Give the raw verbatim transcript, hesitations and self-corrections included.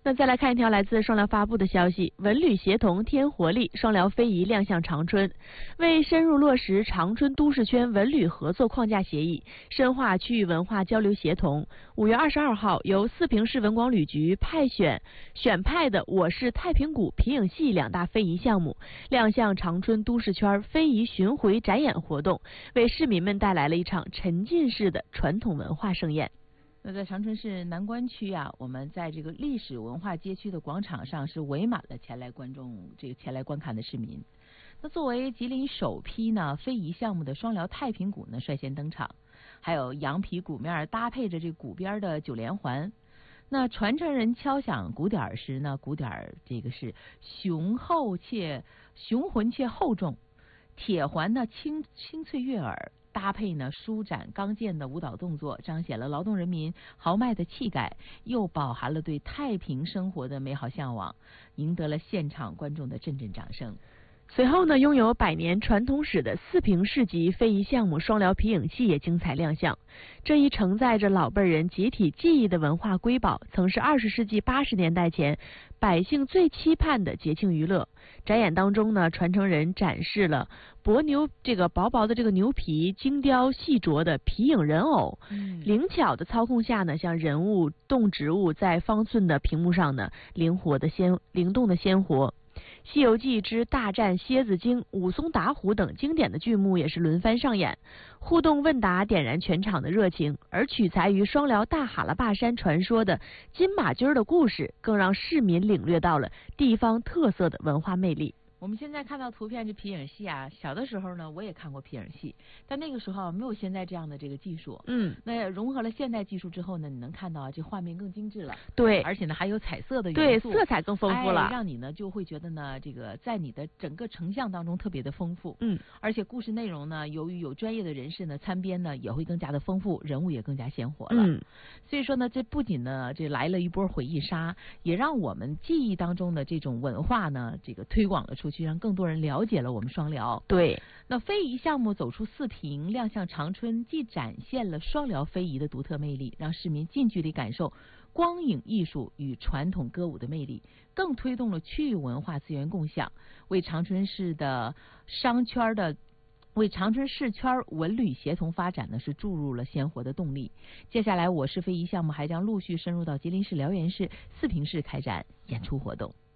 那再来看一条来自双辽发布的消息，文旅协同添活力，双辽非遗亮相长春。为深入落实长春都市圈文旅合作框架协议，深化区域文化交流协同，五月二十二号由四平市文广旅局派选选派的我市太平谷皮影戏两大非遗项目亮相长春都市圈非遗巡回展演活动，为市民们带来了一场沉浸式的传统文化盛宴。 那在长春市南关区啊，我们在这个历史文化街区的广场上是围满了前来观众这个前来观看的市民。那作为吉林首批呢非遗项目的双辽太平鼓呢率先登场，还有羊皮鼓面搭配着这鼓边的九连环。那传承人敲响鼓点时呢，鼓点这个是雄厚且雄浑且厚重，铁环呢清清脆悦耳。搭配呢舒展刚健的舞蹈动作，彰显了劳动人民豪迈的气概，又饱含了对太平生活的美好向往，赢得了现场观众的阵阵掌声。 随后呢，拥有百年传统史的四平市级非遗项目双辽皮影戏也精彩亮相。这一承载着老辈人集体记忆的文化瑰宝，曾是二十世纪八十年代前百姓最期盼的节庆娱乐。展演当中呢，传承人展示了薄牛这个薄薄的这个牛皮精雕细琢的皮影人偶，嗯、灵巧的操控下呢，像人物动植物在方寸的屏幕上呢，灵活的鲜灵动的鲜活。《西游记之大战蝎子精》、武松打虎等经典的剧目也是轮番上演，互动问答点燃全场的热情，而取材于双辽大哈拉坝山传说的金马驹的故事，更让市民领略到了地方特色的文化魅力。 我们现在看到图片，这皮影戏啊，小的时候呢，我也看过皮影戏，但那个时候没有现在这样的这个技术。嗯，那融合了现代技术之后呢，你能看到这画面更精致了。 对， 而且呢还有彩色的元素， 对，色彩更丰富了， 哎、让你呢就会觉得呢，这个在你的整个成像当中特别的丰富。 嗯， 而且故事内容呢，由于有专业的人士呢参编呢，也会更加的丰富，人物也更加鲜活了。 嗯， 所以说呢，这不仅呢这来了一波回忆杀，也让我们记忆当中的这种文化呢，这个推广了出去，让更多人了解了我们双辽。 对， 那非遗项目走出四平，亮相长春，既展现了双辽非遗的独特魅力，让市民近距离感受光影艺术与传统歌舞的魅力，更推动了区域文化资源共享，为长春市的商圈的为长春市圈文旅协同发展呢是注入了鲜活的动力。接下来我市非遗项目还将陆续深入到吉林市辽源市、四平市开展演出活动。